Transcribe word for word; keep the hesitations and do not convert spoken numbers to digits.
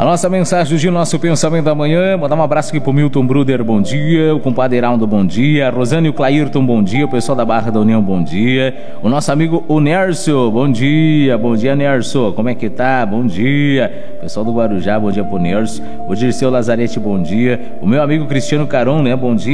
nossa mensagem de nosso pensamento da manhã. Mandar um abraço aqui pro Milton Bruder, bom dia. O compadre Heraldo, bom dia. A Rosane e o Clairton, bom dia. O pessoal da Barra da União, bom dia. O nosso amigo o Nerso, bom dia. Bom dia, Nerso. Como é que tá? Bom dia. O pessoal do Guarujá, bom dia pro Nerso. O Dirceu Lazarete, bom dia. O meu amigo Cristiano Caron, né? Bom dia.